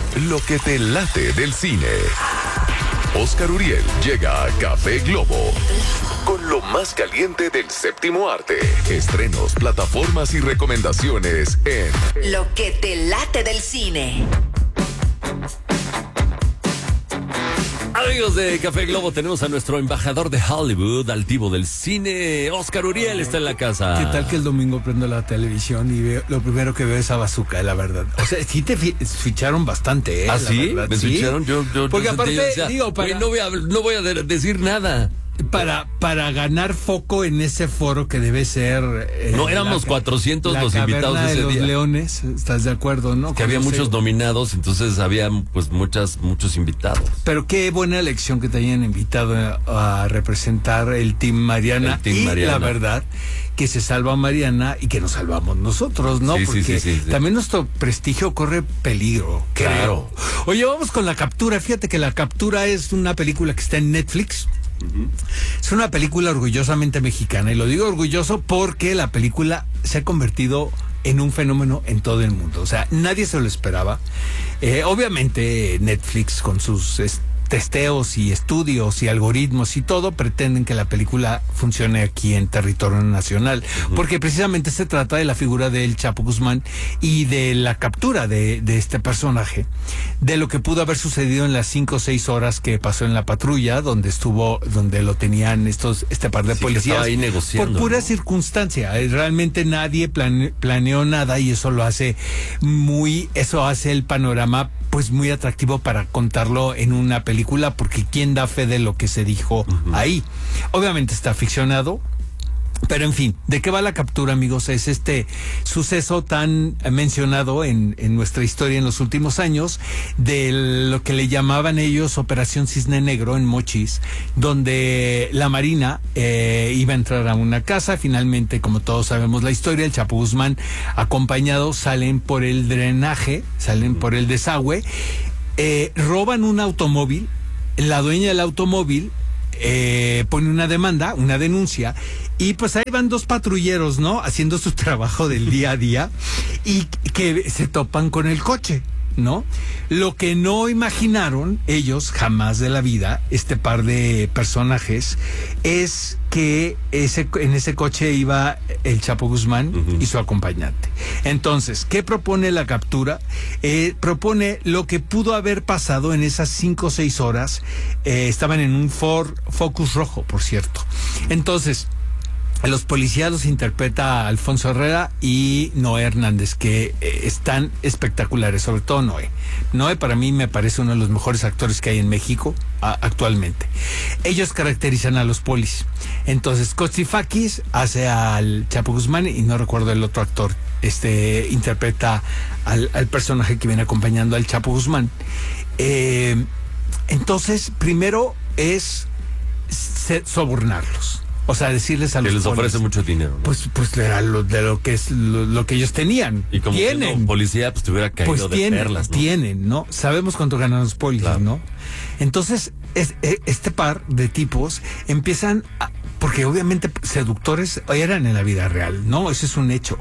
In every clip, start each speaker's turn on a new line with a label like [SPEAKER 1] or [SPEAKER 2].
[SPEAKER 1] lo que te late del cine. Oscar Uriel llega a Café Globo con lo más caliente del séptimo arte. Estrenos, plataformas y recomendaciones en
[SPEAKER 2] Lo que te late del cine.
[SPEAKER 3] Amigos de Café Globo, tenemos a nuestro embajador de Hollywood, altivo del cine, Oscar Uriel, está en la casa.
[SPEAKER 4] ¿Qué tal que el domingo prendo la televisión y veo, lo primero que veo es a Bazooka, la verdad? O sea, sí te ficharon bastante, ¿eh?
[SPEAKER 3] ¿Ah, sí?
[SPEAKER 4] Verdad,
[SPEAKER 3] ¿Me ficharon? Yo
[SPEAKER 4] porque aparte,
[SPEAKER 3] decía,
[SPEAKER 4] digo,
[SPEAKER 3] no voy a decir nada.
[SPEAKER 4] Para ganar foco en ese foro que debe ser...
[SPEAKER 3] no, éramos 400 los invitados
[SPEAKER 4] de
[SPEAKER 3] ese
[SPEAKER 4] los
[SPEAKER 3] día.
[SPEAKER 4] Leones, ¿estás de acuerdo, no?
[SPEAKER 3] Que había muchos nominados, entonces había pues muchos invitados.
[SPEAKER 4] Pero qué buena elección que te hayan invitado a representar el Team Mariana. La verdad, que se salva Mariana y que nos salvamos nosotros, ¿no?
[SPEAKER 3] Sí,
[SPEAKER 4] porque
[SPEAKER 3] sí.
[SPEAKER 4] también nuestro prestigio corre peligro,
[SPEAKER 3] Claro.
[SPEAKER 4] creo. Oye, vamos con La Captura. Fíjate que La Captura es una película que está en Netflix. Es una película orgullosamente mexicana, y lo digo orgulloso porque la película se ha convertido en un fenómeno en todo el mundo. O sea, nadie se lo esperaba. Obviamente Netflix, con sus testeos y estudios y algoritmos y todo, pretenden que la película funcione aquí en territorio nacional, porque precisamente se trata de la figura del Chapo Guzmán y de la captura de este personaje, de lo que pudo haber sucedido en las 5 o 6 horas que pasó en la patrulla, donde lo tenían este par de policías
[SPEAKER 3] ahí negociando,
[SPEAKER 4] por pura
[SPEAKER 3] ¿no?
[SPEAKER 4] circunstancia. Realmente nadie planeó nada, y eso hace el panorama pues muy atractivo para contarlo en una película, porque ¿quién da fe de lo que se dijo ahí? Obviamente está ficcionado, pero en fin, ¿de qué va La Captura, amigos? Es este suceso tan mencionado en nuestra historia en los últimos años, de lo que le llamaban ellos Operación Cisne Negro en Mochis, donde la Marina iba a entrar a una casa. Finalmente, como todos sabemos la historia, el Chapo Guzmán acompañado salen por el drenaje, salen por el desagüe, roban un automóvil. La dueña del automóvil pone una denuncia, y pues ahí van 2 patrulleros, ¿no? Haciendo su trabajo del día a día, y que se topan con el coche, ¿no? Lo que no imaginaron ellos jamás de la vida, este par de personajes, es que en ese coche iba el Chapo Guzmán y su acompañante. Entonces, ¿qué propone La Captura? Propone lo que pudo haber pasado en esas 5 o 6 horas. Estaban en un Ford Focus rojo, por cierto. Entonces, los policías los interpreta Alfonso Herrera y Noé Hernández, que están espectaculares, sobre todo Noé. Noé para mí me parece uno de los mejores actores que hay en México actualmente. Ellos caracterizan a los polis. Entonces, Cotsifakis hace al Chapo Guzmán, y no recuerdo el otro actor, interpreta al personaje que viene acompañando al Chapo Guzmán. Entonces, primero es sobornarlos. O sea, decirles a los
[SPEAKER 3] que les ofrece mucho dinero, ¿no?
[SPEAKER 4] Pues era lo que es lo que ellos tenían.
[SPEAKER 3] Y como
[SPEAKER 4] tienen
[SPEAKER 3] policía, pues te hubiera caído de perlas, ¿no?
[SPEAKER 4] Tienen, ¿no? Sabemos cuánto ganan los polis, claro, ¿no? Entonces, este par de tipos empiezan porque obviamente seductores eran en la vida real, ¿no? Ese es un hecho.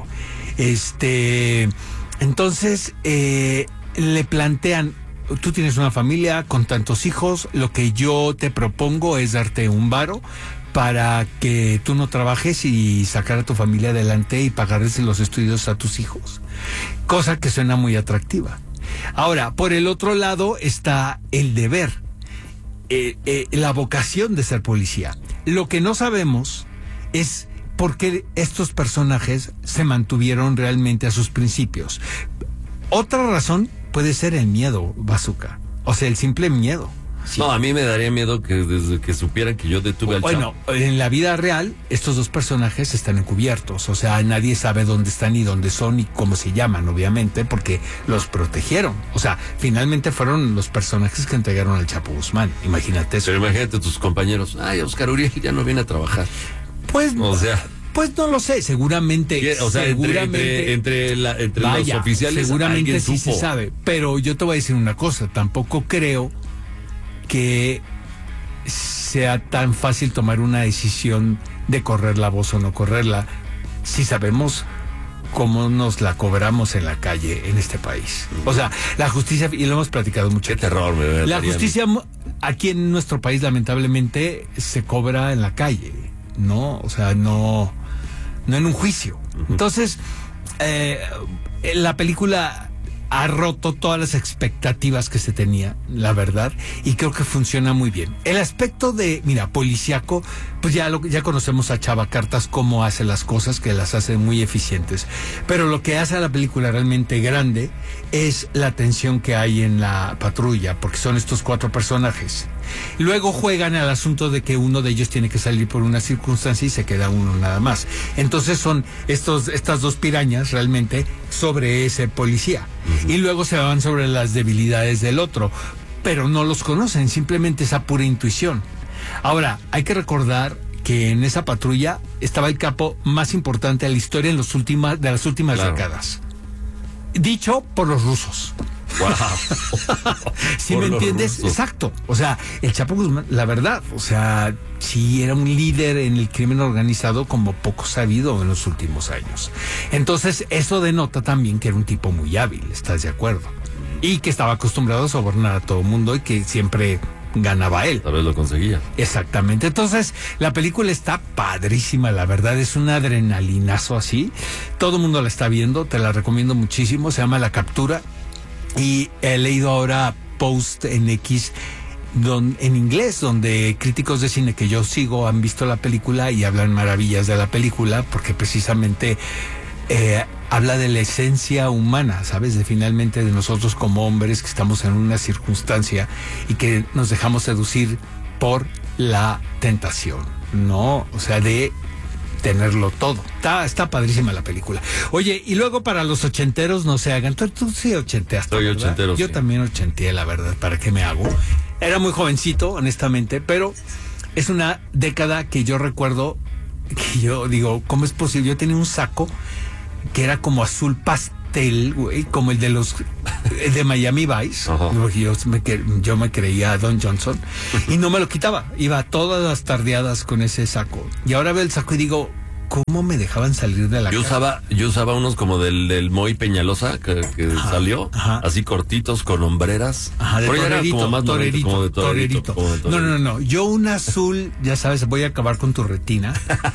[SPEAKER 4] Entonces, le plantean: tú tienes una familia con tantos hijos, lo que yo te propongo es darte un varo para que tú no trabajes y sacar a tu familia adelante y pagarles los estudios a tus hijos. Cosa que suena muy atractiva. Ahora, por el otro lado está el deber, la vocación de ser policía. Lo que no sabemos es por qué estos personajes se mantuvieron realmente a sus principios. Otra razón puede ser el miedo, Bazooka. O sea, el simple miedo. Sí.
[SPEAKER 3] No, a mí me daría miedo que desde que supieran que yo detuve al Chapo.
[SPEAKER 4] Bueno, en la vida real, estos 2 personajes están encubiertos. O sea, nadie sabe dónde están y dónde son y cómo se llaman, obviamente, porque los protegieron. O sea, finalmente fueron los personajes que entregaron al Chapo Guzmán. Imagínate eso.
[SPEAKER 3] Pero imagínate tus compañeros: ay, Oscar Uriel ya no viene a trabajar.
[SPEAKER 4] Pues,
[SPEAKER 3] o sea,
[SPEAKER 4] pues no lo sé, seguramente.
[SPEAKER 3] O sea, entre los oficiales,
[SPEAKER 4] seguramente sí
[SPEAKER 3] supo.
[SPEAKER 4] se sabe. Pero yo te voy a decir una cosa: tampoco creo que sea tan fácil tomar una decisión de correr la voz o no correrla, si sabemos cómo nos la cobramos en la calle en este país. O sea, la justicia, y lo hemos platicado mucho.
[SPEAKER 3] Qué terror, me ve,
[SPEAKER 4] La
[SPEAKER 3] Mariano.
[SPEAKER 4] justicia aquí en nuestro país, lamentablemente, se cobra en la calle, ¿no? O sea, no en un juicio. Entonces, la película ha roto todas las expectativas que se tenía, la verdad, y creo que funciona muy bien. El aspecto de, mira, policíaco, pues ya conocemos a Chava Cartas cómo hace las cosas, que las hace muy eficientes. Pero lo que hace a la película realmente grande es la tensión que hay en la patrulla, porque son estos 4 personajes. Luego juegan al asunto de que uno de ellos tiene que salir por una circunstancia y se queda uno nada más. Entonces son estas 2 pirañas realmente sobre ese policía. Y luego se van sobre las debilidades del otro, pero no los conocen, simplemente esa pura intuición. Ahora, hay que recordar que en esa patrulla estaba el capo más importante de la historia de las últimas
[SPEAKER 3] Claro.
[SPEAKER 4] décadas. Dicho por los rusos.
[SPEAKER 3] Wow.
[SPEAKER 4] ¿Sí
[SPEAKER 3] Por
[SPEAKER 4] me
[SPEAKER 3] los
[SPEAKER 4] entiendes?
[SPEAKER 3] rusos.
[SPEAKER 4] Exacto. O sea, el Chapo Guzmán, la verdad, o sea, sí era un líder en el crimen organizado como poco sabido en los últimos años. Entonces, eso denota también que era un tipo muy hábil, ¿estás de acuerdo? Y que estaba acostumbrado a sobornar a todo el mundo y que siempre ganaba él.
[SPEAKER 3] Tal vez lo conseguía.
[SPEAKER 4] Exactamente. Entonces, la película está padrísima, la verdad, es un adrenalinazo así. Todo el mundo la está viendo, te la recomiendo muchísimo, se llama La Captura. Y he leído ahora post en X en inglés, donde críticos de cine que yo sigo han visto la película y hablan maravillas de la película, porque precisamente habla de la esencia humana, ¿sabes? De finalmente de nosotros como hombres que estamos en una circunstancia y que nos dejamos seducir por la tentación, ¿no? O sea, de tenerlo todo. Está padrísima la película. Oye, y luego para los ochenteros no se hagan. Tú sí ochenteaste,
[SPEAKER 3] Soy
[SPEAKER 4] ¿verdad?
[SPEAKER 3] ochentero,
[SPEAKER 4] Yo
[SPEAKER 3] sí.
[SPEAKER 4] también ochenteé, la verdad. ¿Para qué me hago? Era muy jovencito, honestamente, pero es una década que yo recuerdo que yo digo, ¿cómo es posible? Yo tenía un saco que era como azul pastel, güey, como el de los de Miami Vice.
[SPEAKER 3] Ajá.
[SPEAKER 4] Yo me creía Don Johnson y no me lo quitaba. Iba todas las tardeadas con ese saco. Y ahora veo el saco y digo, ¿cómo me dejaban salir de la casa?
[SPEAKER 3] Yo usaba unos como del Moy Peñalosa que salió,
[SPEAKER 4] ajá.
[SPEAKER 3] así cortitos con hombreras.
[SPEAKER 4] Ajá, de
[SPEAKER 3] Pero ya era
[SPEAKER 4] torerito,
[SPEAKER 3] como más
[SPEAKER 4] torerito,
[SPEAKER 3] como de torerito. Como de torerito.
[SPEAKER 4] No. Yo un azul, ya sabes, voy a acabar con tu retina.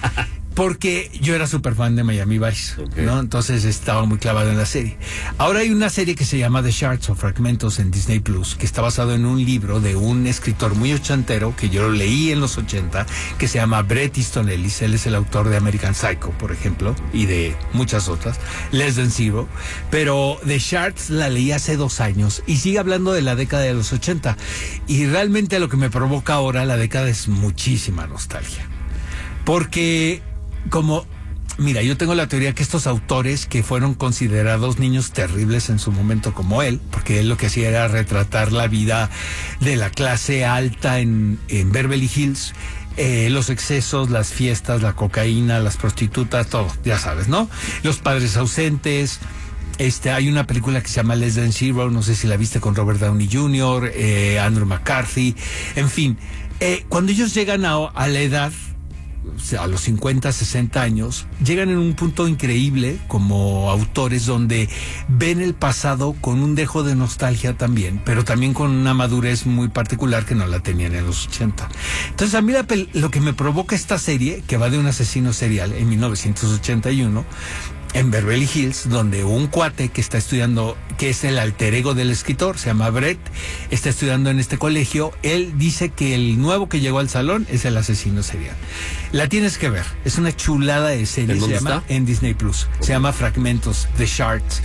[SPEAKER 4] Porque yo era súper fan de Miami Vice,
[SPEAKER 3] Okay.
[SPEAKER 4] ¿no? Entonces estaba muy clavado en la serie. Ahora hay una serie que se llama The Shards o Fragmentos en Disney Plus, que está basado en un libro de un escritor muy ochentero, que yo lo leí en los 80, que se llama Bret Easton Ellis. Él es el autor de American Psycho, por ejemplo, y de muchas otras, Less Than Zero. Pero The Shards la leí hace 2 años y sigue hablando de la década de los 80. Y realmente lo que me provoca ahora la década es muchísima nostalgia. Porque mira, yo tengo la teoría que estos autores que fueron considerados niños terribles en su momento como él, porque él lo que hacía era retratar la vida de la clase alta en Beverly Hills, los excesos, las fiestas, la cocaína, las prostitutas, todo, ya sabes, ¿no? Los padres ausentes. Hay una película que se llama Less Than Zero, no sé si la viste, con Robert Downey Jr., Andrew McCarthy, en fin. Cuando ellos llegan a la edad, o sea, a los 50, 60 años, llegan en un punto increíble como autores donde ven el pasado con un dejo de nostalgia también, pero también con una madurez muy particular que no la tenían en los 80. Entonces a mí lo que me provoca esta serie, que va de un asesino serial en 1981, en Beverly Hills, donde un cuate que está estudiando, que es el alter ego del escritor, se llama Brett, está estudiando en este colegio. Él dice que el nuevo que llegó al salón es el asesino serial. La tienes que ver, es una chulada de serie.
[SPEAKER 3] ¿En dónde
[SPEAKER 4] se llama
[SPEAKER 3] está?
[SPEAKER 4] En Disney Plus. Se llama Fragmentos, The Shards.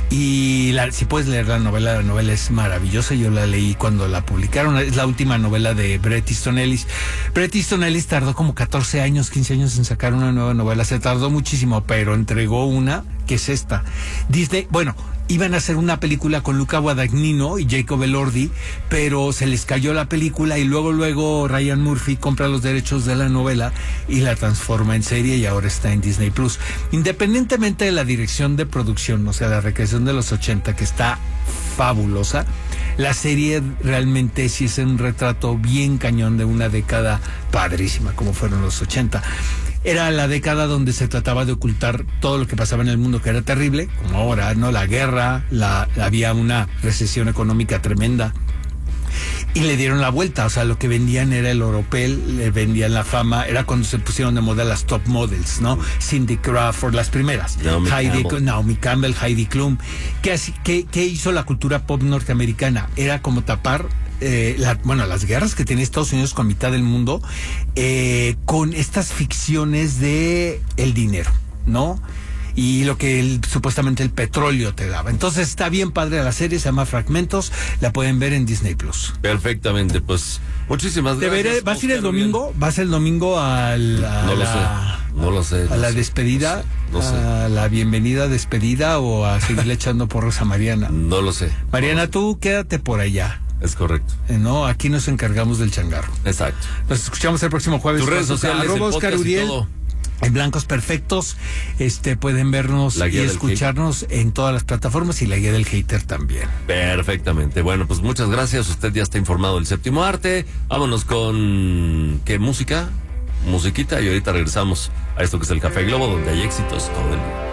[SPEAKER 4] Y si puedes leer la novela es maravillosa. Yo la leí cuando la publicaron. Es la última novela de Bret Easton Ellis. Bret Easton Ellis tardó como 14 años, 15 años en sacar una nueva novela. Se tardó muchísimo, pero entregó una que es esta. Disney, bueno, iban a hacer una película con Luca Guadagnino y Jacob Elordi, pero se les cayó la película y luego Ryan Murphy compra los derechos de la novela y la transforma en serie y ahora está en Disney Plus. Independientemente de la dirección de producción, o sea, la recreación de los 80, que está fabulosa, la serie realmente sí es un retrato bien cañón de una década padrísima como fueron los 80. Era la década donde se trataba de ocultar todo lo que pasaba en el mundo, que era terrible, como ahora, ¿no? La guerra, había una recesión económica tremenda. Y le dieron la vuelta, o sea, lo que vendían era el oropel, le vendían la fama, era cuando se pusieron de moda las top models, ¿no? Cindy Crawford, las primeras. Naomi Campbell, Heidi Klum. ¿Qué hizo la cultura pop norteamericana? Era como tapar las guerras que tenía Estados Unidos con mitad del mundo, con estas ficciones de el dinero, ¿no? Y lo que supuestamente el petróleo te daba. Entonces está bien padre la serie, se llama Fragmentos, la pueden ver en Disney Plus.
[SPEAKER 3] Perfectamente, pues muchísimas gracias.
[SPEAKER 4] ¿Vas a ir el domingo? ¿Vas el domingo no
[SPEAKER 3] lo sé.
[SPEAKER 4] ¿A la despedida? No sé. ¿A la bienvenida despedida o a seguirle echando porros a Mariana?
[SPEAKER 3] No lo sé.
[SPEAKER 4] Mariana, tú quédate por allá.
[SPEAKER 3] Es correcto.
[SPEAKER 4] No, aquí nos encargamos del changarro.
[SPEAKER 3] Exacto.
[SPEAKER 4] Nos escuchamos el próximo jueves.
[SPEAKER 3] Tus redes sociales,
[SPEAKER 4] Oscar Uriel. En Blancos Perfectos, pueden vernos y escucharnos en todas las plataformas y la guía del hater también.
[SPEAKER 3] Perfectamente. Bueno, pues muchas gracias. Usted ya está informado del Séptimo Arte. Vámonos con ¿qué música? Musiquita, y ahorita regresamos a esto que es el Café Globo, donde hay éxitos todo el día.